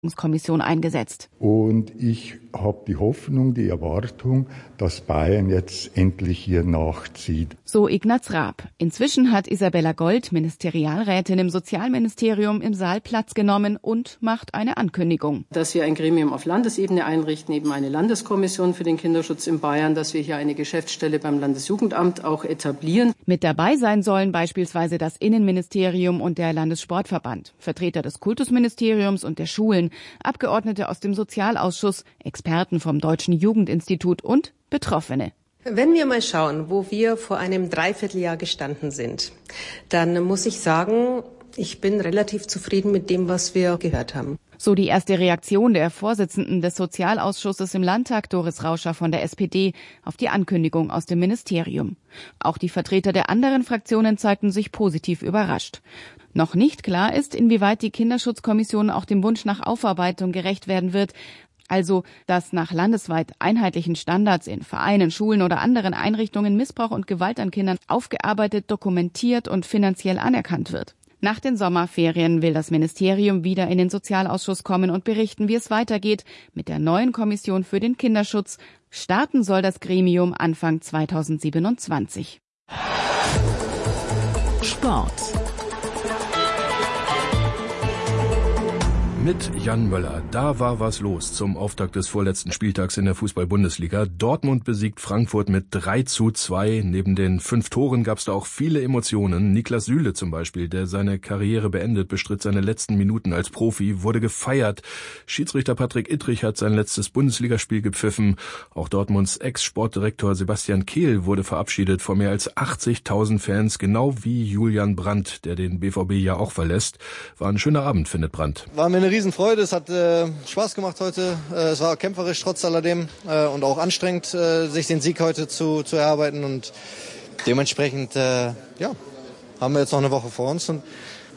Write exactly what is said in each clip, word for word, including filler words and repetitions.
Kommission eingesetzt. Und ich habe die Hoffnung, die Erwartung, dass Bayern jetzt endlich hier nachzieht. So Ignaz Raab. Inzwischen hat Isabella Gold, Ministerialrätin im Sozialministerium, im Saal Platz genommen und macht eine Ankündigung. Dass wir ein Gremium auf Landesebene einrichten, eben eine Landeskommission für den Kinderschutz in Bayern, dass wir hier eine Geschäftsstelle beim Landesjugendamt auch etablieren. Mit dabei sein sollen beispielsweise das Innenministerium und der Landessportverband, Vertreter des Kultusministeriums und der Schulen, Abgeordnete aus dem Sozialausschuss, Experten vom Deutschen Jugendinstitut und Betroffene. Wenn wir mal schauen, wo wir vor einem Dreivierteljahr gestanden sind, dann muss ich sagen, ich bin relativ zufrieden mit dem, was wir gehört haben. So die erste Reaktion der Vorsitzenden des Sozialausschusses im Landtag, Doris Rauscher von der S P D, auf die Ankündigung aus dem Ministerium. Auch die Vertreter der anderen Fraktionen zeigten sich positiv überrascht. Noch nicht klar ist, inwieweit die Kinderschutzkommission auch dem Wunsch nach Aufarbeitung gerecht werden wird. Also, dass nach landesweit einheitlichen Standards in Vereinen, Schulen oder anderen Einrichtungen Missbrauch und Gewalt an Kindern aufgearbeitet, dokumentiert und finanziell anerkannt wird. Nach den Sommerferien will das Ministerium wieder in den Sozialausschuss kommen und berichten, wie es weitergeht mit der neuen Kommission für den Kinderschutz. Starten soll das Gremium Anfang zweitausendsiebenundzwanzig. Sport. Mit Jan Möller. Da war was los zum Auftakt des vorletzten Spieltags in der Fußball-Bundesliga. Dortmund besiegt Frankfurt mit drei zu zwei. Neben den fünf Toren gab es da auch viele Emotionen. Niklas Süle zum Beispiel, der seine Karriere beendet, bestritt seine letzten Minuten als Profi, wurde gefeiert. Schiedsrichter Patrick Ittrich hat sein letztes Bundesligaspiel gepfiffen. Auch Dortmunds Ex-Sportdirektor Sebastian Kehl wurde verabschiedet vor mehr als achtzigtausend Fans, genau wie Julian Brandt, der den B V B ja auch verlässt. War ein schöner Abend, findet Brandt. War mir eine Riesenfreude, es hat äh, Spaß gemacht heute, äh, es war kämpferisch trotz alledem äh, und auch anstrengend, äh, sich den Sieg heute zu, zu erarbeiten und dementsprechend äh, ja, haben wir jetzt noch eine Woche vor uns und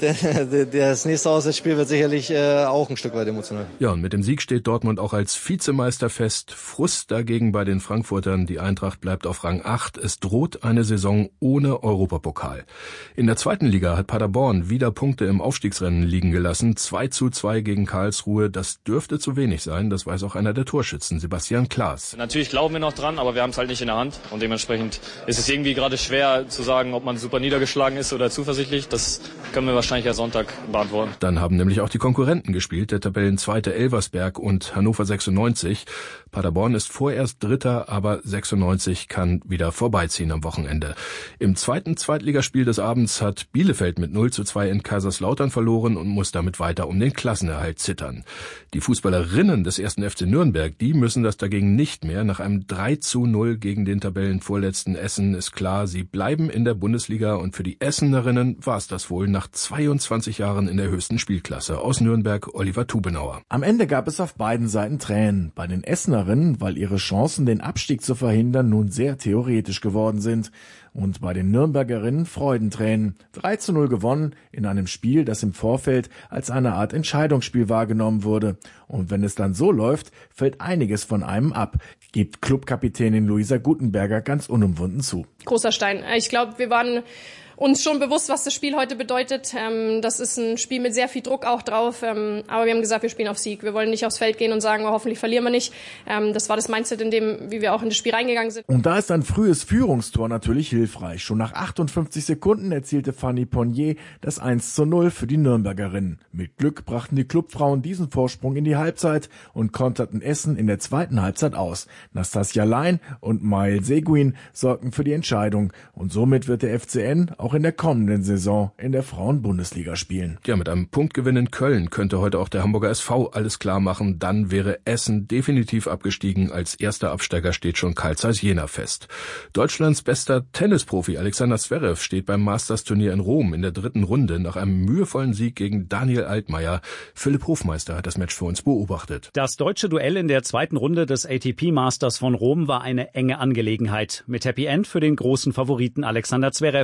das nächste Auswärtsspiel wird sicherlich äh, auch ein Stück weit emotional. Ja, und mit dem Sieg steht Dortmund auch als Vizemeister fest. Frust dagegen bei den Frankfurtern. Die Eintracht bleibt auf Rang acht. Es droht eine Saison ohne Europapokal. In der zweiten Liga hat Paderborn wieder Punkte im Aufstiegsrennen liegen gelassen. zwei zu zwei gegen Karlsruhe. Das dürfte zu wenig sein. Das weiß auch einer der Torschützen, Sebastian Klaas. Natürlich glauben wir noch dran, aber wir haben es halt nicht in der Hand. Und dementsprechend ist es irgendwie gerade schwer zu sagen, ob man super niedergeschlagen ist oder zuversichtlich. Das können wir wahrscheinlich ja Sonntag beantworten. Dann haben nämlich auch die Konkurrenten gespielt, der Tabellenzweite Elversberg und Hannover sechsundneunzig. Paderborn ist vorerst Dritter, aber sechsundneunzig kann wieder vorbeiziehen am Wochenende. Im zweiten Zweitligaspiel des Abends hat Bielefeld mit null zu zwei in Kaiserslautern verloren und muss damit weiter um den Klassenerhalt zittern. Die Fußballerinnen des ersten F C Nürnberg, die müssen das dagegen nicht mehr. Nach einem drei zu null gegen den Tabellenvorletzten Essen ist klar, sie bleiben in der Bundesliga und für die Essenerinnen war es das wohl nach zweiundzwanzig Jahren in der höchsten Spielklasse. Aus Nürnberg, Oliver Tubenauer. Am Ende gab es auf beiden Seiten Tränen. Bei den Essenerinnen, weil ihre Chancen, den Abstieg zu verhindern, nun sehr theoretisch geworden sind. Und bei den Nürnbergerinnen Freudentränen. drei zu null gewonnen in einem Spiel, das im Vorfeld als eine Art Entscheidungsspiel wahrgenommen wurde. Und wenn es dann so läuft, fällt einiges von einem ab, gibt Clubkapitänin Luisa Gutenberger ganz unumwunden zu. Großer Stein. Ich glaube, wir waren uns schon bewusst, was das Spiel heute bedeutet. Ähm, das ist ein Spiel mit sehr viel Druck auch drauf. Ähm, aber wir haben gesagt, wir spielen auf Sieg. Wir wollen nicht aufs Feld gehen und sagen, oh, hoffentlich verlieren wir nicht. Ähm, das war das Mindset, in dem, wie wir auch in das Spiel reingegangen sind. Und da ist ein frühes Führungstor natürlich hilfreich. Schon nach achtundfünfzig Sekunden erzielte Fanny Ponnier das eins zu null für die Nürnbergerinnen. Mit Glück brachten die Clubfrauen diesen Vorsprung in die Halbzeit und konterten Essen in der zweiten Halbzeit aus. Nastasia Lein und Mael Seguin sorgten für die Entscheidung. Und somit wird der F C N auch in der kommenden Saison in der Frauen-Bundesliga spielen. Ja, mit einem Punktgewinn in Köln könnte heute auch der Hamburger S V alles klar machen. Dann wäre Essen definitiv abgestiegen. Als erster Absteiger steht schon Carl Zeiss Jena fest. Deutschlands bester Tennisprofi Alexander Zverev steht beim Masters-Turnier in Rom in der dritten Runde nach einem mühevollen Sieg gegen Daniel Altmaier. Philipp Hofmeister hat das Match für uns beobachtet. Das deutsche Duell in der zweiten Runde des A T P Masters von Rom war eine enge Angelegenheit. Mit Happy End für den großen Favoriten Alexander Zverev, der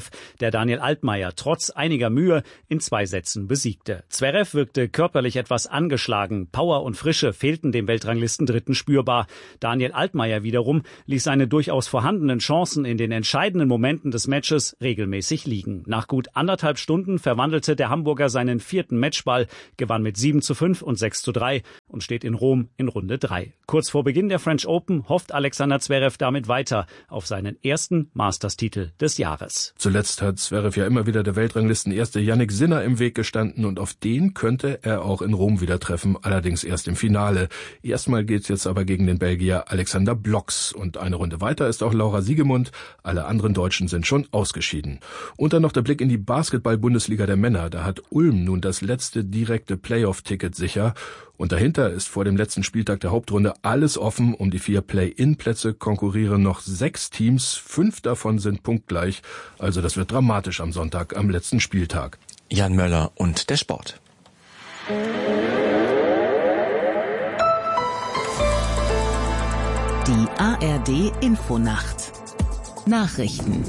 der Daniel Altmaier trotz einiger Mühe in zwei Sätzen besiegte. Zverev wirkte körperlich etwas angeschlagen. Power und Frische fehlten dem Weltranglistendritten spürbar. Daniel Altmaier wiederum ließ seine durchaus vorhandenen Chancen in den entscheidenden Momenten des Matches regelmäßig liegen. Nach gut anderthalb Stunden verwandelte der Hamburger seinen vierten Matchball, gewann mit sieben zu fünf und sechs zu drei und steht in Rom in Runde drei. Kurz vor Beginn der French Open hofft Alexander Zverev damit weiter auf seinen ersten Masters-Titel des Jahres. Zuletzt hat Zverev ja immer wieder der Weltranglistenerste Jannik Sinner im Weg gestanden und auf den könnte er auch in Rom wieder treffen, allerdings erst im Finale. Erstmal geht's jetzt aber gegen den Belgier Alexander Blocks und eine Runde weiter ist auch Laura Siegemund. Alle anderen Deutschen sind schon ausgeschieden. Und dann noch der Blick in die Basketball-Bundesliga der Männer. Da hat Ulm nun das letzte direkte Playoff-Ticket sicher. Und dahinter ist vor dem letzten Spieltag der Hauptrunde alles offen. Um die vier Play-in-Plätze konkurrieren noch sechs Teams. Fünf davon sind punktgleich. Also das wird dramatisch am Sonntag, am letzten Spieltag. Jan Möller und der Sport. Die A R D Infonacht. Nachrichten.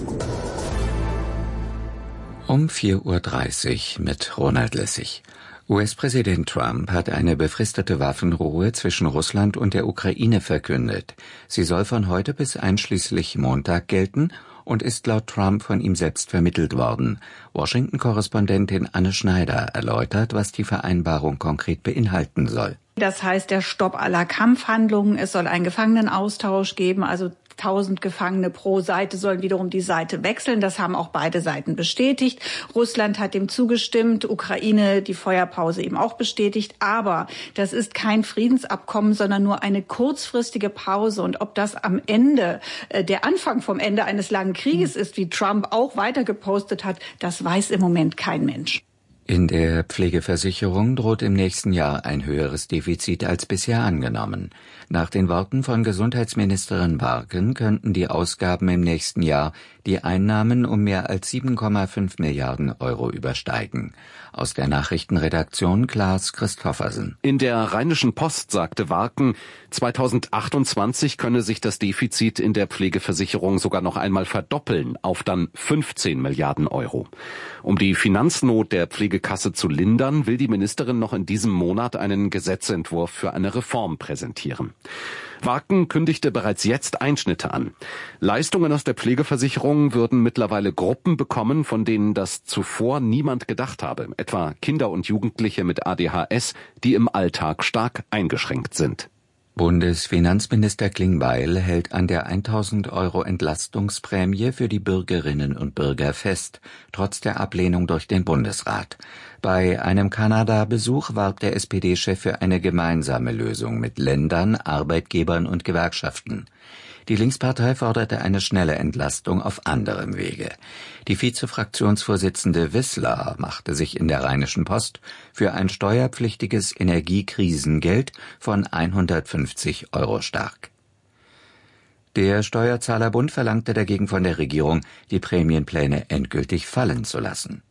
Um vier Uhr dreißig mit Ronald Lessig. U S-Präsident Trump hat eine befristete Waffenruhe zwischen Russland und der Ukraine verkündet. Sie soll von heute bis einschließlich Montag gelten und ist laut Trump von ihm selbst vermittelt worden. Washington-Korrespondentin Anne Schneider erläutert, was die Vereinbarung konkret beinhalten soll. Das heißt, der Stopp aller Kampfhandlungen, es soll einen Gefangenenaustausch geben, also tausend Gefangene pro Seite sollen wiederum die Seite wechseln. Das haben auch beide Seiten bestätigt. Russland hat dem zugestimmt, Ukraine die Feuerpause eben auch bestätigt. Aber das ist kein Friedensabkommen, sondern nur eine kurzfristige Pause. Und ob das am Ende äh, der Anfang vom Ende eines langen Krieges ist, wie Trump auch weiter gepostet hat, das weiß im Moment kein Mensch. In der Pflegeversicherung droht im nächsten Jahr ein höheres Defizit als bisher angenommen. Nach den Worten von Gesundheitsministerin Warken könnten die Ausgaben im nächsten Jahr die Einnahmen um mehr als sieben Komma fünf Milliarden Euro übersteigen. Aus der Nachrichtenredaktion Klaas Christoffersen. In der Rheinischen Post sagte Warken, zweitausendachtundzwanzig könne sich das Defizit in der Pflegeversicherung sogar noch einmal verdoppeln auf dann fünfzehn Milliarden Euro. Um die Finanznot der Pflegekasse zu lindern, will die Ministerin noch in diesem Monat einen Gesetzentwurf für eine Reform präsentieren. Warken kündigte bereits jetzt Einschnitte an. Leistungen aus der Pflegeversicherung würden mittlerweile Gruppen bekommen, von denen das zuvor niemand gedacht habe, etwa Kinder und Jugendliche mit A D H S, die im Alltag stark eingeschränkt sind. Bundesfinanzminister Klingbeil hält an der tausend Euro Entlastungsprämie für die Bürgerinnen und Bürger fest, trotz der Ablehnung durch den Bundesrat. Bei einem Kanada-Besuch warb der S P D-Chef für eine gemeinsame Lösung mit Ländern, Arbeitgebern und Gewerkschaften. Die Linkspartei forderte eine schnelle Entlastung auf anderem Wege. Die Vize-Fraktionsvorsitzende Wissler machte sich in der Rheinischen Post für ein steuerpflichtiges Energiekrisengeld von hundertfünfzig Euro stark. Der Steuerzahlerbund verlangte dagegen von der Regierung, die Prämienpläne endgültig fallen zu lassen.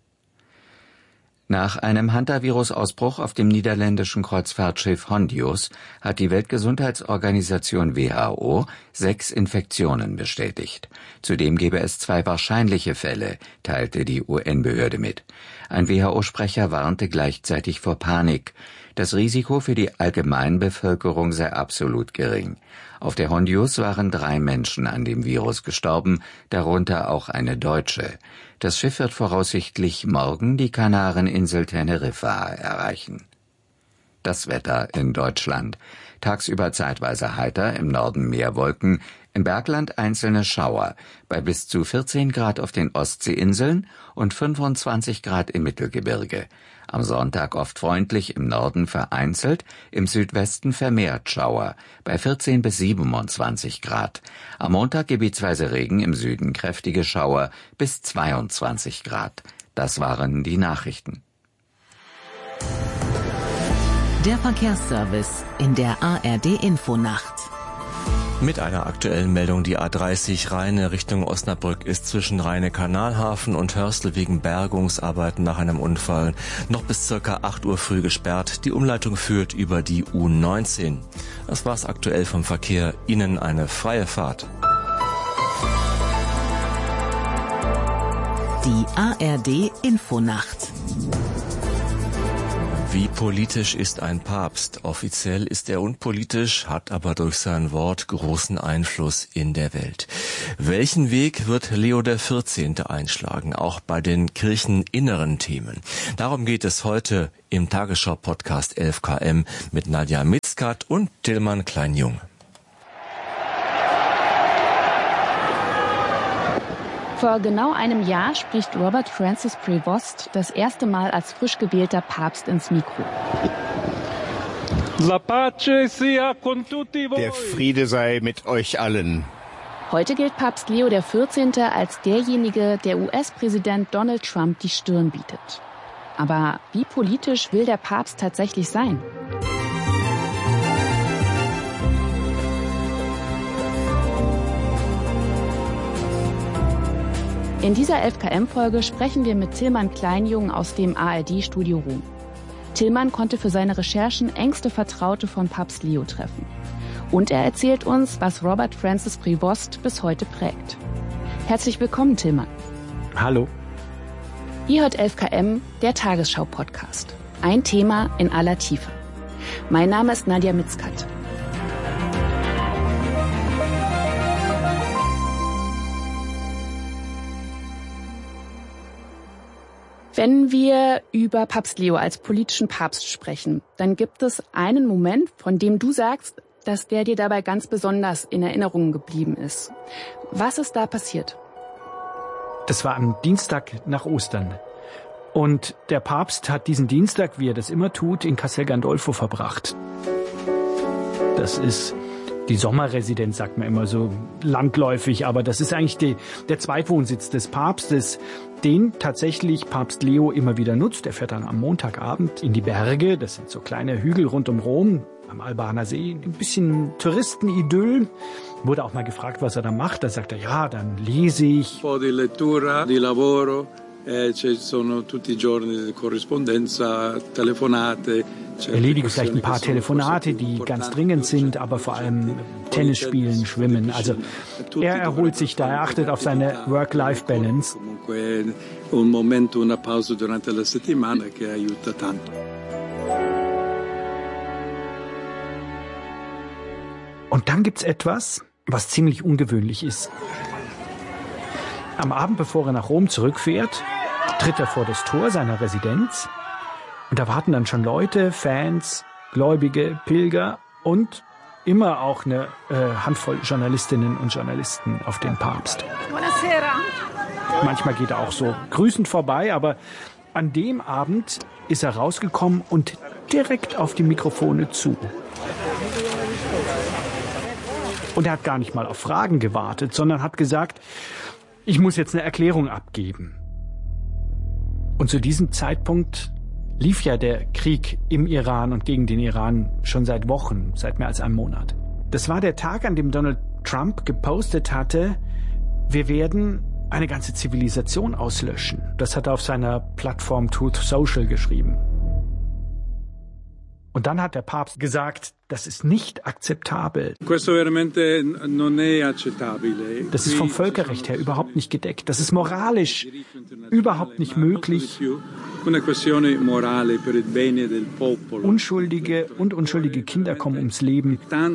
Nach einem Hantavirus-Ausbruch auf dem niederländischen Kreuzfahrtschiff Hondius hat die Weltgesundheitsorganisation W H O sechs Infektionen bestätigt. Zudem gebe es zwei wahrscheinliche Fälle, teilte die U N-Behörde mit. Ein W H O-Sprecher warnte gleichzeitig vor Panik. Das Risiko für die Allgemeinbevölkerung sei absolut gering. Auf der Hondius waren drei Menschen an dem Virus gestorben, darunter auch eine Deutsche. Das Schiff wird voraussichtlich morgen die Kanareninsel Teneriffa erreichen. Das Wetter in Deutschland. Tagsüber zeitweise heiter, im Norden mehr Wolken, im Bergland einzelne Schauer, bei bis zu vierzehn Grad auf den Ostseeinseln und fünfundzwanzig Grad im Mittelgebirge. Am Sonntag oft freundlich, im Norden vereinzelt, im Südwesten vermehrt Schauer, bei vierzehn bis siebenundzwanzig Grad. Am Montag gebietsweise Regen, im Süden kräftige Schauer, bis zweiundzwanzig Grad. Das waren die Nachrichten. Der Verkehrsservice in der A R D-Infonacht. Mit einer aktuellen Meldung, die A dreißig Rheine Richtung Osnabrück ist zwischen Rheine-Kanalhafen und Hörstel wegen Bergungsarbeiten nach einem Unfall noch bis circa acht Uhr früh gesperrt. Die Umleitung führt über die U neunzehn. Das war's aktuell vom Verkehr. Ihnen eine freie Fahrt. Die A R D Infonacht. Wie politisch ist ein Papst? Offiziell ist er unpolitisch, hat aber durch sein Wort großen Einfluss in der Welt. Welchen Weg wird Leo der vierzehnte einschlagen, auch bei den kircheninneren Themen? Darum geht es heute im Tagesschau-Podcast elf K M mit Nadja Mitzkat und Tillmann Klein-Jung. Vor genau einem Jahr spricht Robert Francis Prevost das erste Mal als frisch gewählter Papst ins Mikro. Der Friede sei mit euch allen. Heute gilt Papst Leo der vierzehnte als derjenige, der U S-Präsident Donald Trump die Stirn bietet. Aber wie politisch will der Papst tatsächlich sein? In dieser elf K M-Folge sprechen wir mit Tillmann Klein-Jung aus dem A R D-Studio Rom. Tillmann konnte für seine Recherchen engste Vertraute von Papst Leo treffen. Und er erzählt uns, was Robert Francis Prevost bis heute prägt. Herzlich willkommen, Tillmann. Hallo. Ihr hört elf K M, der Tagesschau-Podcast. Ein Thema in aller Tiefe. Mein Name ist Nadja Mitzkat. Wenn wir über Papst Leo als politischen Papst sprechen, dann gibt es einen Moment, von dem du sagst, dass der dir dabei ganz besonders in Erinnerung geblieben ist. Was ist da passiert? Das war am Dienstag nach Ostern. Und der Papst hat diesen Dienstag, wie er das immer tut, in Castel Gandolfo verbracht. Das ist die Sommerresidenz, sagt man immer so landläufig, aber das ist eigentlich die, der Zweitwohnsitz des Papstes, den tatsächlich Papst Leo immer wieder nutzt. Er fährt dann am Montagabend in die Berge, das sind so kleine Hügel rund um Rom, am Albaner See, ein bisschen Touristenidyll. Wurde auch mal gefragt, was er da macht. Da sagt er, ja, dann lese ich. Un po' di lettura, di lavoro, eh, ci sono tutti i giorni Korrespondenza, Telefonate. Erledige vielleicht ein paar Telefonate, die ganz dringend sind, aber vor allem Tennis spielen, schwimmen. Also er erholt sich da, er achtet auf seine Work-Life-Balance. Un momento, una pausa durante la settimana che aiuta tanto. Und dann gibt's etwas, was ziemlich ungewöhnlich ist. Am Abend, bevor er nach Rom zurückfährt, tritt er vor das Tor seiner Residenz. Und da warten dann schon Leute, Fans, Gläubige, Pilger und immer auch eine äh, Handvoll Journalistinnen und Journalisten auf den Papst. Buonasera. Manchmal geht er auch so grüßend vorbei, aber an dem Abend ist er rausgekommen und direkt auf die Mikrofone zu. Und er hat gar nicht mal auf Fragen gewartet, sondern hat gesagt, ich muss jetzt eine Erklärung abgeben. Und zu diesem Zeitpunkt lief ja der Krieg im Iran und gegen den Iran schon seit Wochen, seit mehr als einem Monat. Das war der Tag, an dem Donald Trump gepostet hatte, wir werden eine ganze Zivilisation auslöschen. Das hat er auf seiner Plattform Truth Social geschrieben. Und dann hat der Papst gesagt, das ist nicht akzeptabel. Das ist vom Völkerrecht her überhaupt nicht gedeckt. Das ist moralisch überhaupt nicht möglich. Unschuldige und unschuldige Kinder kommen ums Leben.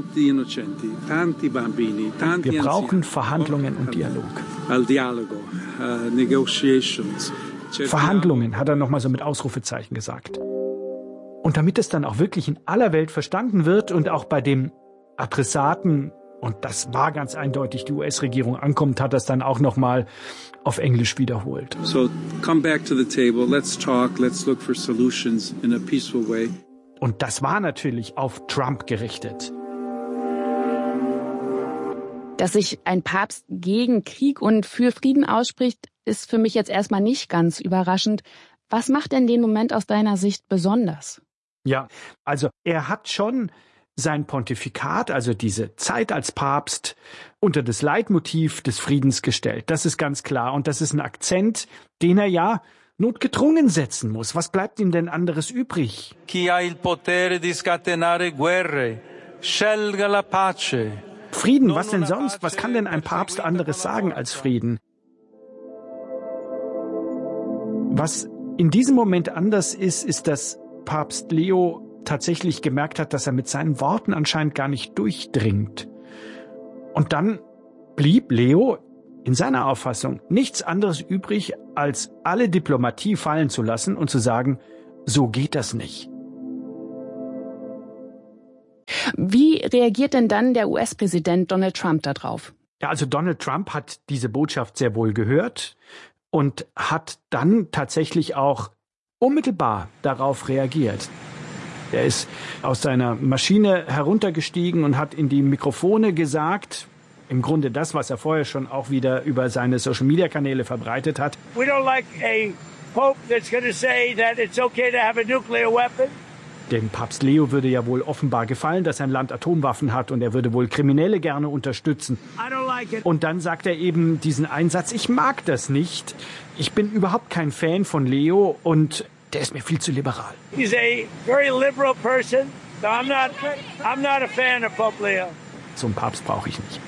Wir brauchen Verhandlungen und Dialog. Verhandlungen, hat er nochmal so mit Ausrufezeichen gesagt. Und damit es dann auch wirklich in aller Welt verstanden wird und auch bei dem Adressaten, und das war ganz eindeutig die U S-Regierung, ankommt, hat das dann auch nochmal auf Englisch wiederholt. So come back to the table, let's talk, let's look for solutions in a peaceful way. Und das war natürlich auf Trump gerichtet. Dass sich ein Papst gegen Krieg und für Frieden ausspricht, ist für mich jetzt erstmal nicht ganz überraschend. Was macht denn den Moment aus deiner Sicht besonders? Ja, also er hat schon sein Pontifikat, also diese Zeit als Papst, unter das Leitmotiv des Friedens gestellt. Das ist ganz klar. Und das ist ein Akzent, den er ja notgedrungen setzen muss. Was bleibt ihm denn anderes übrig? Chi ha il potere di scatenare guerre, scelga la pace. Frieden, was denn sonst? Was kann denn ein Papst anderes sagen als Frieden? Was in diesem Moment anders ist, ist, dass Papst Leo tatsächlich gemerkt hat, dass er mit seinen Worten anscheinend gar nicht durchdringt. Und dann blieb Leo in seiner Auffassung nichts anderes übrig, als alle Diplomatie fallen zu lassen und zu sagen, so geht das nicht. Wie reagiert denn dann der U S-Präsident Donald Trump darauf? Ja, also Donald Trump hat diese Botschaft sehr wohl gehört und hat dann tatsächlich auch unmittelbar darauf reagiert. Er ist aus seiner Maschine heruntergestiegen und hat in die Mikrofone gesagt, im Grunde das, was er vorher schon auch wieder über seine Social-Media-Kanäle verbreitet hat. We don't like a pope that's going to say that it's okay to have a nuclear weapon. Dem Papst Leo würde ja wohl offenbar gefallen, dass sein Land Atomwaffen hat und er würde wohl Kriminelle gerne unterstützen. I don't like it. Und dann sagt er eben diesen Einsatz, ich mag das nicht. Ich bin überhaupt kein Fan von Leo und der ist mir viel zu liberal. He's a very liberal person. So I'm not, I'm not a fan of Pope Leo. So einen Papst brauche ich nicht.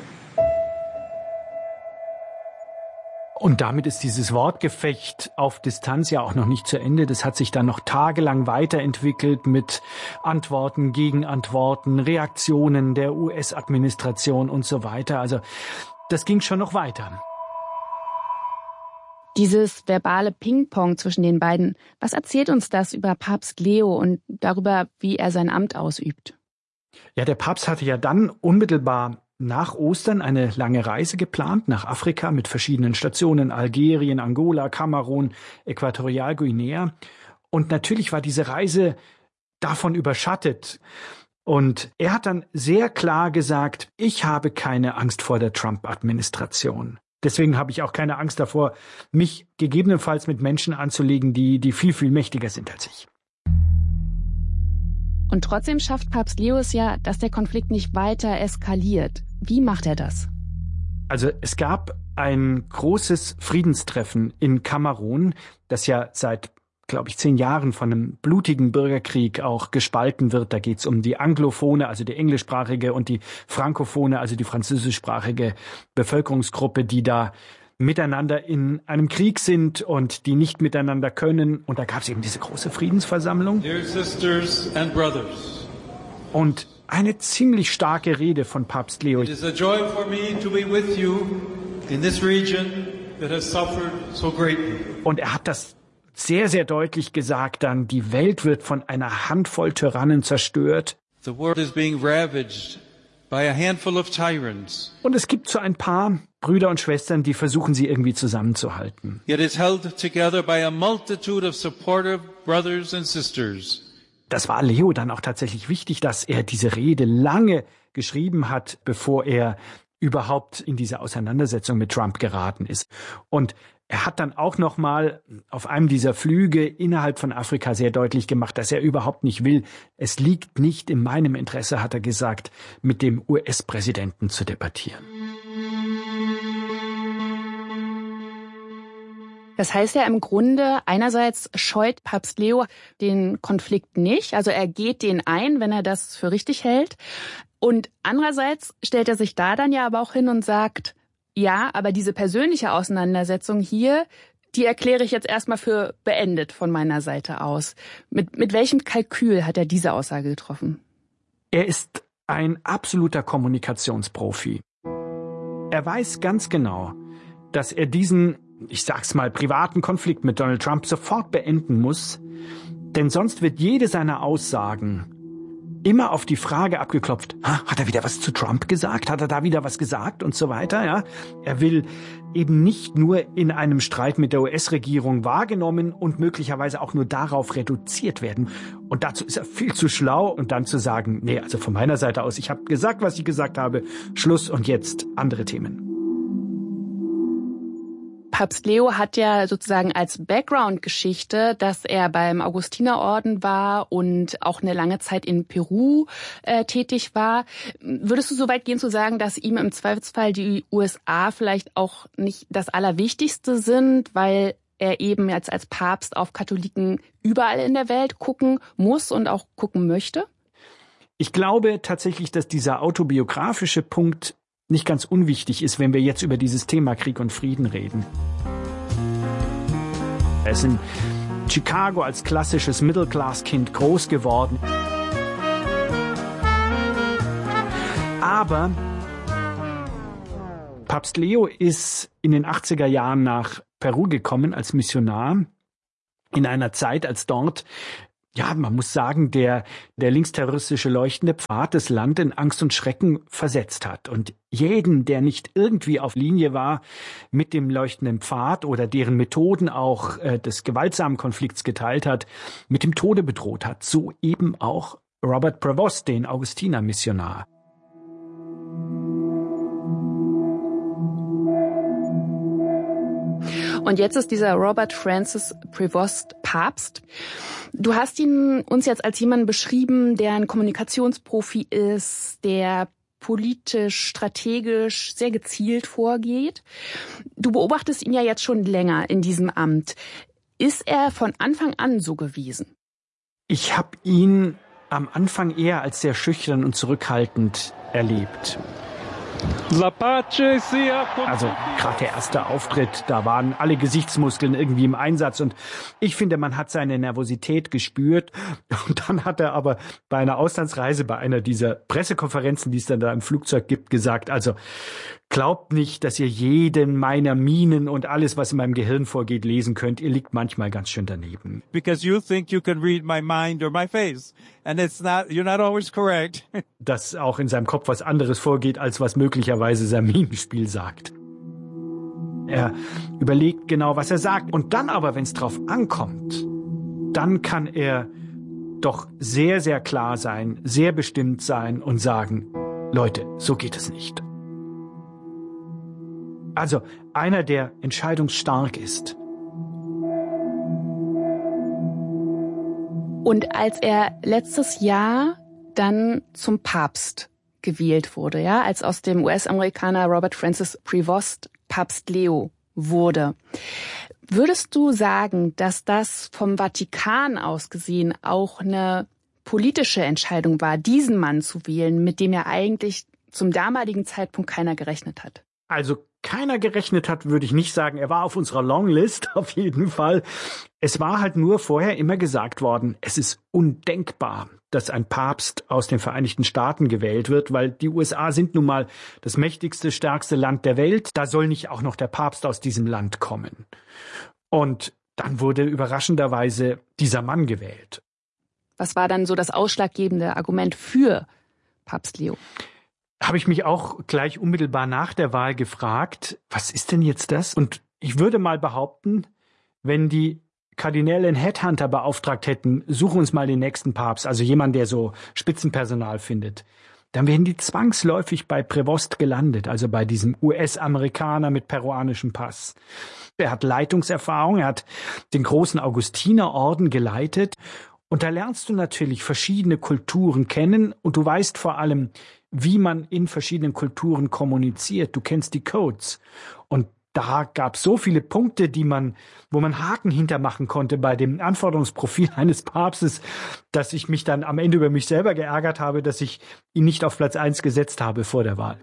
Und damit ist dieses Wortgefecht auf Distanz ja auch noch nicht zu Ende. Das hat sich dann noch tagelang weiterentwickelt mit Antworten, Gegenantworten, Reaktionen der U S-Administration und so weiter. Also das ging schon noch weiter. Dieses verbale Ping-Pong zwischen den beiden, was erzählt uns das über Papst Leo und darüber, wie er sein Amt ausübt? Ja, der Papst hatte ja dann unmittelbar nach Ostern eine lange Reise geplant nach Afrika mit verschiedenen Stationen, Algerien, Angola, Kamerun, Äquatorialguinea. Und natürlich war diese Reise davon überschattet. Und er hat dann sehr klar gesagt, ich habe keine Angst vor der Trump-Administration. Deswegen habe ich auch keine Angst davor, mich gegebenenfalls mit Menschen anzulegen, die, die viel, viel mächtiger sind als ich. Und trotzdem schafft Papst Leo es ja, dass der Konflikt nicht weiter eskaliert. Wie macht er das? Also es gab ein großes Friedenstreffen in Kamerun, das ja seit, glaube ich, zehn Jahren von einem blutigen Bürgerkrieg auch gespalten wird. Da geht es um die anglophone, also die englischsprachige, und die frankophone, also die französischsprachige Bevölkerungsgruppe, die da miteinander in einem Krieg sind und die nicht miteinander können. Und da gab es eben diese große Friedensversammlung. Dear sisters and brothers. Und eine ziemlich starke Rede von Papst Leo. It is a joy for me to be with you in this region that has suffered so greatly. Und er hat das sehr, sehr deutlich gesagt dann, die Welt wird von einer Handvoll Tyrannen zerstört. The world is being ravaged by a handful of tyrants. Und es gibt so ein paar Brüder und Schwestern, die versuchen, sie irgendwie zusammenzuhalten. Yet it's held together by a multitude of supportive brothers and sisters. Das war Leo dann auch tatsächlich wichtig, dass er diese Rede lange geschrieben hat, bevor er überhaupt in diese Auseinandersetzung mit Trump geraten ist. Und er hat dann auch noch mal auf einem dieser Flüge innerhalb von Afrika sehr deutlich gemacht, dass er überhaupt nicht will. Es liegt nicht in meinem Interesse, hat er gesagt, mit dem U S-Präsidenten zu debattieren. Das heißt ja im Grunde, einerseits scheut Papst Leo den Konflikt nicht, also er geht den ein, wenn er das für richtig hält. Und andererseits stellt er sich da dann ja aber auch hin und sagt, ja, aber diese persönliche Auseinandersetzung hier, die erkläre ich jetzt erstmal für beendet von meiner Seite aus. Mit, mit welchem Kalkül hat er diese Aussage getroffen? Er ist ein absoluter Kommunikationsprofi. Er weiß ganz genau, dass er diesen, ich sag's mal, privaten Konflikt mit Donald Trump sofort beenden muss, denn sonst wird jede seiner Aussagen immer auf die Frage abgeklopft, hat er wieder was zu Trump gesagt? Hat er da wieder was gesagt? Und so weiter, ja. Er will eben nicht nur in einem Streit mit der U S-Regierung wahrgenommen und möglicherweise auch nur darauf reduziert werden. Und dazu ist er viel zu schlau, und dann zu sagen, nee, also von meiner Seite aus, ich habe gesagt, was ich gesagt habe, Schluss und jetzt andere Themen. Papst Leo hat ja sozusagen als Background-Geschichte, dass er beim Augustinerorden war und auch eine lange Zeit in Peru äh, tätig war. Würdest du so weit gehen zu sagen, dass ihm im Zweifelsfall die U S A vielleicht auch nicht das Allerwichtigste sind, weil er eben jetzt als Papst auf Katholiken überall in der Welt gucken muss und auch gucken möchte? Ich glaube tatsächlich, dass dieser autobiografische Punkt nicht ganz unwichtig ist, wenn wir jetzt über dieses Thema Krieg und Frieden reden. Er ist in Chicago als klassisches Middle-Class-Kind groß geworden. Aber Papst Leo ist in den achtziger Jahren nach Peru gekommen als Missionar, in einer Zeit, als dort, ja, man muss sagen, der, der linksterroristische leuchtende Pfad das Land in Angst und Schrecken versetzt hat. Und jeden, der nicht irgendwie auf Linie war mit dem leuchtenden Pfad oder deren Methoden auch äh, des gewaltsamen Konflikts geteilt hat, mit dem Tode bedroht hat. So eben auch Robert Prevost, den Augustinermissionar. Und jetzt ist dieser Robert Francis Prevost Papst. Du hast ihn uns jetzt als jemanden beschrieben, der ein Kommunikationsprofi ist, der politisch, strategisch sehr gezielt vorgeht. Du beobachtest ihn ja jetzt schon länger in diesem Amt. Ist er von Anfang an so gewesen? Ich habe ihn am Anfang eher als sehr schüchtern und zurückhaltend erlebt. Also gerade der erste Auftritt, da waren alle Gesichtsmuskeln irgendwie im Einsatz und ich finde, man hat seine Nervosität gespürt und dann hat er aber bei einer Auslandsreise, bei einer dieser Pressekonferenzen, die es dann da im Flugzeug gibt, gesagt, also glaubt nicht, dass ihr jeden meiner Mienen und alles, was in meinem Gehirn vorgeht, lesen könnt. Ihr liegt manchmal ganz schön daneben. Because you think you can read my mind or my face. And it's not, you're not always correct. Dass auch in seinem Kopf was anderes vorgeht, als was möglicherweise sein Minenspiel sagt. Er überlegt genau, was er sagt. Und dann aber, wenn es drauf ankommt, dann kann er doch sehr, sehr klar sein, sehr bestimmt sein und sagen, Leute, so geht es nicht. Also einer, der entscheidungsstark ist. Und als er letztes Jahr dann zum Papst gewählt wurde, ja, als aus dem U S-Amerikaner Robert Francis Prevost Papst Leo wurde, würdest du sagen, dass das vom Vatikan aus gesehen auch eine politische Entscheidung war, diesen Mann zu wählen, mit dem ja eigentlich zum damaligen Zeitpunkt keiner gerechnet hat? Also keiner gerechnet hat, würde ich nicht sagen. Er war auf unserer Longlist auf jeden Fall. Es war halt nur vorher immer gesagt worden, es ist undenkbar, dass ein Papst aus den Vereinigten Staaten gewählt wird, weil die U S A sind nun mal das mächtigste, stärkste Land der Welt. Da soll nicht auch noch der Papst aus diesem Land kommen. Und dann wurde überraschenderweise dieser Mann gewählt. Was war dann so das ausschlaggebende Argument für Papst Leo? Habe ich mich auch gleich unmittelbar nach der Wahl gefragt, was ist denn jetzt das? Und ich würde mal behaupten, wenn die Kardinäle einen Headhunter beauftragt hätten, such uns mal den nächsten Papst, also jemand, der so Spitzenpersonal findet, dann wären die zwangsläufig bei Prevost gelandet, also bei diesem U S-Amerikaner mit peruanischem Pass. Er hat Leitungserfahrung, er hat den großen Augustinerorden geleitet und da lernst du natürlich verschiedene Kulturen kennen und du weißt vor allem, wie man in verschiedenen Kulturen kommuniziert. Du kennst die Codes. Und da gab es so viele Punkte, die man, wo man Haken hintermachen konnte bei dem Anforderungsprofil eines Papstes, dass ich mich dann am Ende über mich selber geärgert habe, dass ich ihn nicht auf Platz eins gesetzt habe vor der Wahl.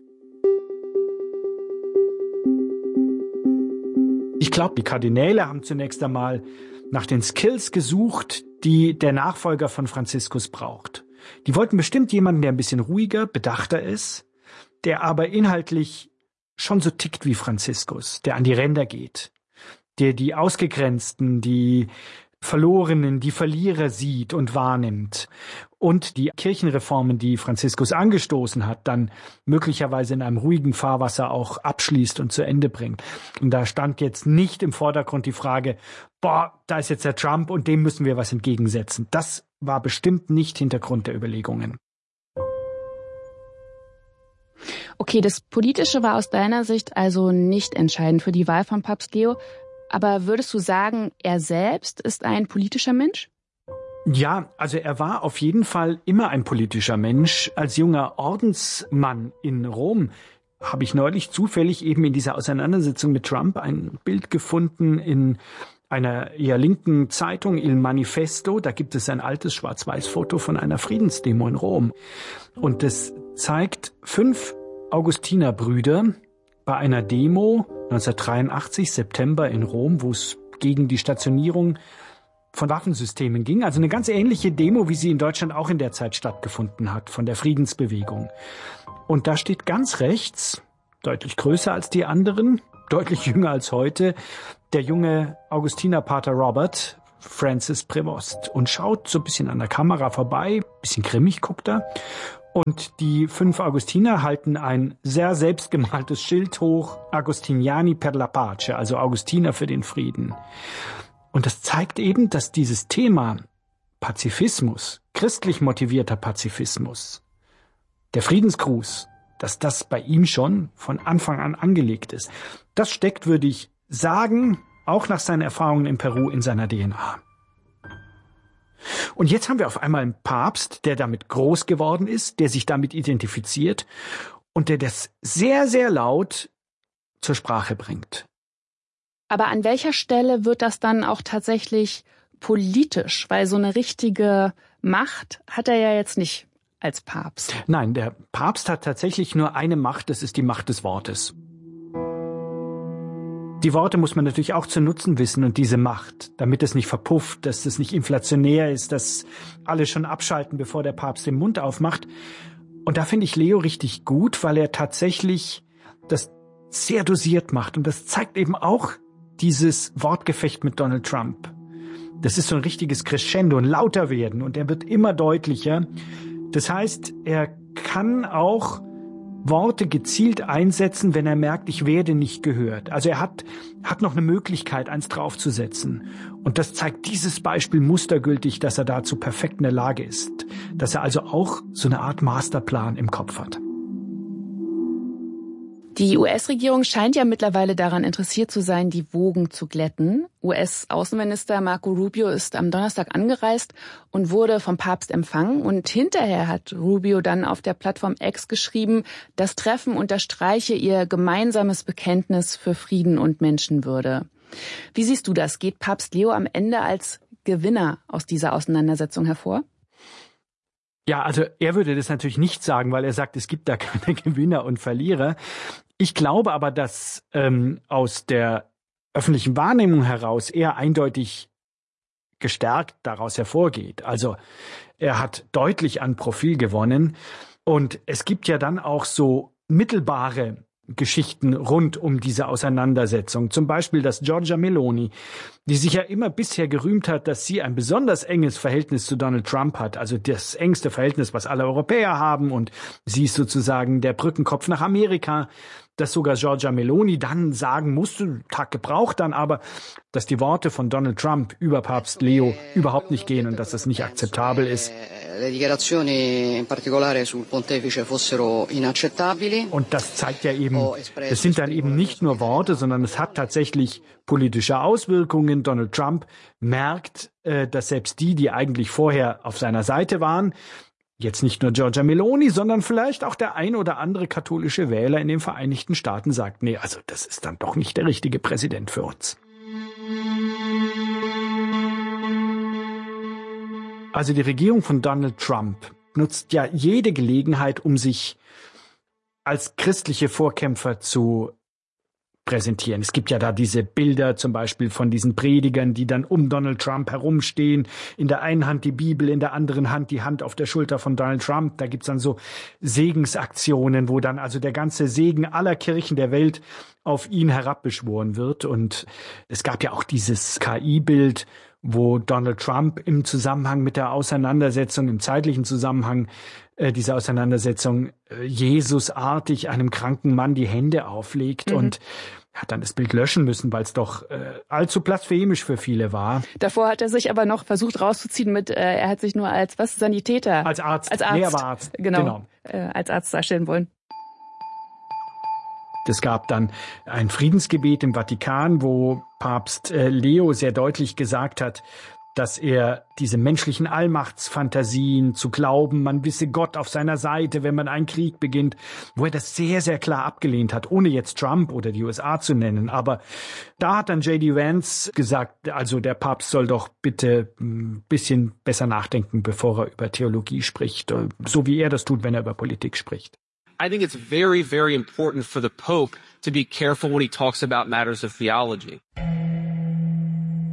Ich glaube, die Kardinäle haben zunächst einmal nach den Skills gesucht, die der Nachfolger von Franziskus braucht. Die wollten bestimmt jemanden, der ein bisschen ruhiger, bedachter ist, der aber inhaltlich schon so tickt wie Franziskus, der an die Ränder geht, der die Ausgegrenzten, die Verlorenen, die Verlierer sieht und wahrnimmt und die Kirchenreformen, die Franziskus angestoßen hat, dann möglicherweise in einem ruhigen Fahrwasser auch abschließt und zu Ende bringt. Und da stand jetzt nicht im Vordergrund die Frage, boah, da ist jetzt der Trump und dem müssen wir was entgegensetzen. Das war bestimmt nicht Hintergrund der Überlegungen. Okay, das Politische war aus deiner Sicht also nicht entscheidend für die Wahl von Papst Leo. Aber würdest du sagen, er selbst ist ein politischer Mensch? Ja, also er war auf jeden Fall immer ein politischer Mensch. Als junger Ordensmann in Rom habe ich neulich zufällig eben in dieser Auseinandersetzung mit Trump ein Bild gefunden in einer eher linken Zeitung, Il Manifesto. Da gibt es ein altes Schwarz-Weiß-Foto von einer Friedensdemo in Rom. Und das zeigt fünf Augustinerbrüder bei einer Demo neunzehnhundertdreiundachtzig, September in Rom, wo es gegen die Stationierung von Waffensystemen ging. Also eine ganz ähnliche Demo, wie sie in Deutschland auch in der Zeit stattgefunden hat, von der Friedensbewegung. Und da steht ganz rechts, deutlich größer als die anderen, deutlich jünger als heute, der junge Augustinerpater Robert Francis Prevost und schaut so ein bisschen an der Kamera vorbei, bisschen grimmig guckt er. Und die fünf Augustiner halten ein sehr selbstgemaltes Schild hoch, Agostiniani per la pace, also Augustiner für den Frieden. Und das zeigt eben, dass dieses Thema Pazifismus, christlich motivierter Pazifismus, der Friedensgruß, dass das bei ihm schon von Anfang an angelegt ist. Das steckt, würde ich sagen, auch nach seinen Erfahrungen in Peru in seiner D N A. Und jetzt haben wir auf einmal einen Papst, der damit groß geworden ist, der sich damit identifiziert und der das sehr, sehr laut zur Sprache bringt. Aber an welcher Stelle wird das dann auch tatsächlich politisch? Weil so eine richtige Macht hat er ja jetzt nicht als Papst. Nein, der Papst hat tatsächlich nur eine Macht, das ist die Macht des Wortes. Die Worte muss man natürlich auch zu nutzen wissen und diese Macht, damit es nicht verpufft, dass es nicht inflationär ist, dass alle schon abschalten, bevor der Papst den Mund aufmacht. Und da finde ich Leo richtig gut, weil er tatsächlich das sehr dosiert macht. Und das zeigt eben auch dieses Wortgefecht mit Donald Trump. Das ist so ein richtiges Crescendo, ein lauter werden und er wird immer deutlicher. Das heißt, er kann auch Worte gezielt einsetzen, wenn er merkt, ich werde nicht gehört. Also er hat, hat noch eine Möglichkeit, eins draufzusetzen. Und das zeigt dieses Beispiel mustergültig, dass er dazu perfekt in der Lage ist. Dass er also auch so eine Art Masterplan im Kopf hat. Die U S-Regierung scheint ja mittlerweile daran interessiert zu sein, die Wogen zu glätten. U S-Außenminister Marco Rubio ist am Donnerstag angereist und wurde vom Papst empfangen. Und hinterher hat Rubio dann auf der Plattform X geschrieben, das Treffen unterstreiche ihr gemeinsames Bekenntnis für Frieden und Menschenwürde. Wie siehst du das? Geht Papst Leo am Ende als Gewinner aus dieser Auseinandersetzung hervor? Ja, also er würde das natürlich nicht sagen, weil er sagt, es gibt da keine Gewinner und Verlierer. Ich glaube aber, dass ähm, aus der öffentlichen Wahrnehmung heraus er eindeutig gestärkt daraus hervorgeht. Also er hat deutlich an Profil gewonnen und es gibt ja dann auch so mittelbare Geschichten rund um diese Auseinandersetzung. Zum Beispiel, dass Giorgia Meloni, die sich ja immer bisher gerühmt hat, dass sie ein besonders enges Verhältnis zu Donald Trump hat, also das engste Verhältnis, was alle Europäer haben, und sie ist sozusagen der Brückenkopf nach Amerika, dass sogar Giorgia Meloni dann sagen musste, Tag gebraucht dann aber, dass die Worte von Donald Trump über Papst Leo überhaupt nicht gehen und dass das nicht akzeptabel ist. Und das zeigt ja eben, es sind dann eben nicht nur Worte, sondern es hat tatsächlich politische Auswirkungen. Donald Trump merkt, dass selbst die, die eigentlich vorher auf seiner Seite waren, jetzt nicht nur Giorgia Meloni, sondern vielleicht auch der ein oder andere katholische Wähler in den Vereinigten Staaten sagt, nee, also das ist dann doch nicht der richtige Präsident für uns. Also die Regierung von Donald Trump nutzt ja jede Gelegenheit, um sich als christliche Vorkämpfer zu präsentieren. Es gibt ja da diese Bilder zum Beispiel von diesen Predigern, die dann um Donald Trump herumstehen. In der einen Hand die Bibel, in der anderen Hand die Hand auf der Schulter von Donald Trump. Da gibt's dann so Segensaktionen, wo dann also der ganze Segen aller Kirchen der Welt auf ihn herabbeschworen wird. Und es gab ja auch dieses K I-Bild, wo Donald Trump im Zusammenhang mit der Auseinandersetzung, im zeitlichen Zusammenhang äh, dieser Auseinandersetzung, äh, Jesusartig einem kranken Mann die Hände auflegt mhm. und hat dann das Bild löschen müssen, weil es doch äh, allzu blasphemisch für viele war. Davor hat er sich aber noch versucht rauszuziehen mit, äh, er hat sich nur als was Sanitäter, als Arzt, als Arzt, nee, aber Arzt. genau, genau. Äh, als Arzt darstellen wollen. Es gab dann ein Friedensgebet im Vatikan, wo Papst Leo sehr deutlich gesagt hat, dass er diese menschlichen Allmachtsfantasien zu glauben, man wisse Gott auf seiner Seite, wenn man einen Krieg beginnt, wo er das sehr, sehr klar abgelehnt hat, ohne jetzt Trump oder die U S A zu nennen. Aber da hat dann J D Vance gesagt, also der Papst soll doch bitte ein bisschen besser nachdenken, bevor er über Theologie spricht, so wie er das tut, wenn er über Politik spricht. I think it's very, very important for the Pope to be careful when he talks about matters of theology.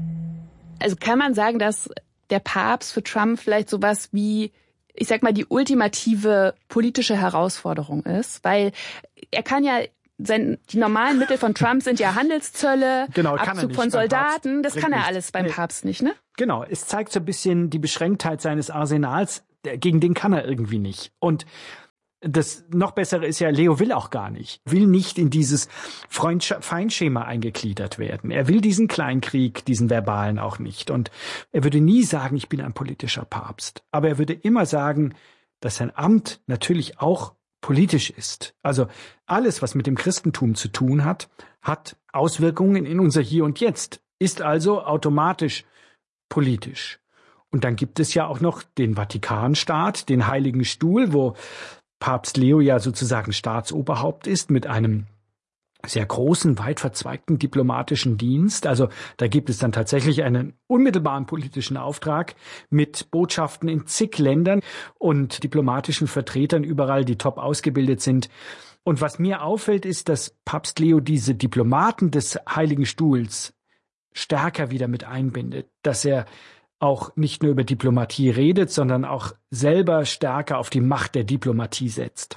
Also kann man sagen, dass der Papst für Trump vielleicht sowas wie, ich sag mal, die ultimative politische Herausforderung ist? Weil er kann ja, sein, die normalen Mittel von Trump sind ja Handelszölle, genau, Abzug von Soldaten, das kann er alles beim nee. Papst nicht, ne? Genau, es zeigt so ein bisschen die Beschränktheit seines Arsenals, gegen den kann er irgendwie nicht. Und das noch Bessere ist ja, Leo will auch gar nicht, will nicht in dieses Feindschema eingegliedert werden. Er will diesen Kleinkrieg, diesen verbalen auch nicht. Und er würde nie sagen, ich bin ein politischer Papst. Aber er würde immer sagen, dass sein Amt natürlich auch politisch ist. Also alles, was mit dem Christentum zu tun hat, hat Auswirkungen in unser Hier und Jetzt, ist also automatisch politisch. Und dann gibt es ja auch noch den Vatikanstaat, den Heiligen Stuhl, wo Papst Leo ja sozusagen Staatsoberhaupt ist mit einem sehr großen, weit verzweigten diplomatischen Dienst. Also da gibt es dann tatsächlich einen unmittelbaren politischen Auftrag mit Botschaften in zig Ländern und diplomatischen Vertretern überall, die top ausgebildet sind. Und was mir auffällt, ist, dass Papst Leo diese Diplomaten des Heiligen Stuhls stärker wieder mit einbindet, dass er auch nicht nur über Diplomatie redet, sondern auch selber stärker auf die Macht der Diplomatie setzt.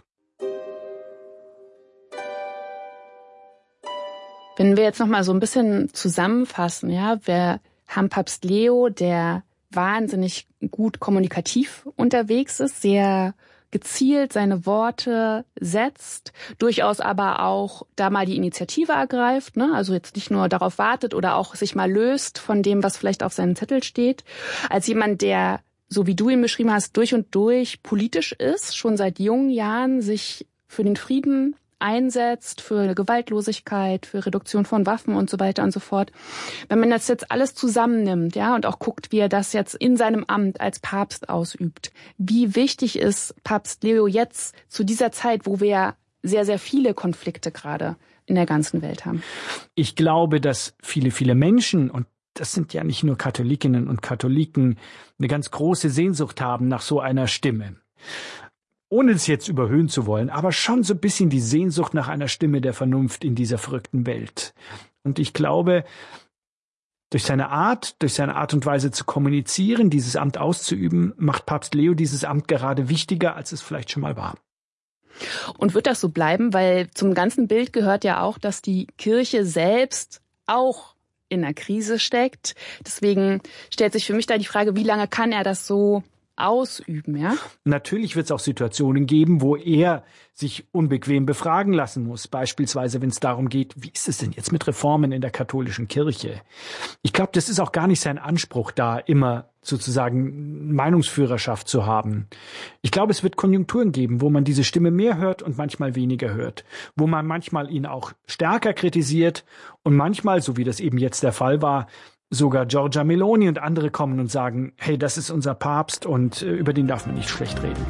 Wenn wir jetzt noch mal so ein bisschen zusammenfassen, ja, wir haben Papst Leo, der wahnsinnig gut kommunikativ unterwegs ist, sehr gezielt seine Worte setzt, durchaus aber auch da mal die Initiative ergreift, ne? Also jetzt nicht nur darauf wartet oder auch sich mal löst von dem, was vielleicht auf seinem Zettel steht, als jemand, der, so wie du ihn beschrieben hast, durch und durch politisch ist, schon seit jungen Jahren sich für den Frieden einsetzt, für Gewaltlosigkeit, für Reduktion von Waffen und so weiter und so fort. Wenn man das jetzt alles zusammennimmt, ja, und auch guckt, wie er das jetzt in seinem Amt als Papst ausübt, wie wichtig ist Papst Leo jetzt zu dieser Zeit, wo wir sehr, sehr viele Konflikte gerade in der ganzen Welt haben? Ich glaube, dass viele, viele Menschen, und das sind ja nicht nur Katholikinnen und Katholiken, eine ganz große Sehnsucht haben nach so einer Stimme. Ohne es jetzt überhöhen zu wollen, aber schon so ein bisschen die Sehnsucht nach einer Stimme der Vernunft in dieser verrückten Welt. Und ich glaube, durch seine Art, durch seine Art und Weise zu kommunizieren, dieses Amt auszuüben, macht Papst Leo dieses Amt gerade wichtiger, als es vielleicht schon mal war. Und wird das so bleiben? Weil zum ganzen Bild gehört ja auch, dass die Kirche selbst auch in einer Krise steckt. Deswegen stellt sich für mich da die Frage, wie lange kann er das so ausüben, ja? Natürlich wird es auch Situationen geben, wo er sich unbequem befragen lassen muss. Beispielsweise, wenn es darum geht, wie ist es denn jetzt mit Reformen in der katholischen Kirche? Ich glaube, das ist auch gar nicht sein Anspruch, da immer sozusagen Meinungsführerschaft zu haben. Ich glaube, es wird Konjunkturen geben, wo man diese Stimme mehr hört und manchmal weniger hört. Wo man manchmal ihn auch stärker kritisiert und manchmal, so wie das eben jetzt der Fall war, sogar Giorgia Meloni und andere kommen und sagen, hey, das ist unser Papst und äh, über den darf man nicht schlecht reden.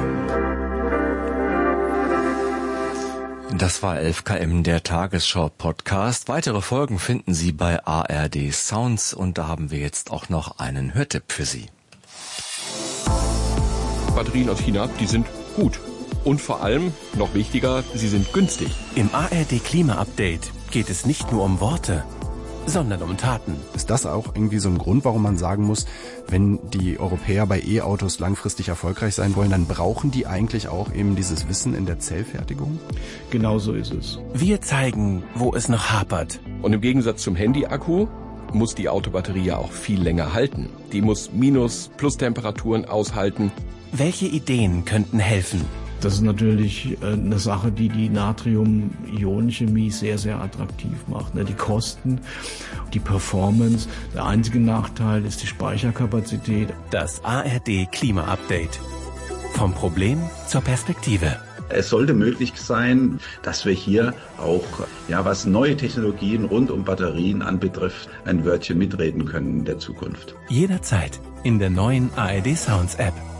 Das war elf Kilometer, der Tagesschau-Podcast. Weitere Folgen finden Sie bei A R D Sounds und da haben wir jetzt auch noch einen Hörtipp für Sie. Batterien aus China, die sind gut. Und vor allem, noch wichtiger, sie sind günstig. Im A R D Klima-Update geht es nicht nur um Worte, sondern um Taten. Ist das auch irgendwie so ein Grund, warum man sagen muss, wenn die Europäer bei E-Autos langfristig erfolgreich sein wollen, dann brauchen die eigentlich auch eben dieses Wissen in der Zellfertigung? Genau so ist es. Wir zeigen, wo es noch hapert. Und im Gegensatz zum Handy-Akku muss die Autobatterie ja auch viel länger halten. Die muss Minus-, Plus-Temperaturen aushalten. Welche Ideen könnten helfen? Das ist natürlich eine Sache, die die Natrium-Ionen-Chemie sehr, sehr attraktiv macht. Die Kosten, die Performance. Der einzige Nachteil ist die Speicherkapazität. Das A R D Klima-Update. Vom Problem zur Perspektive. Es sollte möglich sein, dass wir hier auch, ja, was neue Technologien rund um Batterien anbetrifft, ein Wörtchen mitreden können in der Zukunft. Jederzeit in der neuen A R D Sounds App.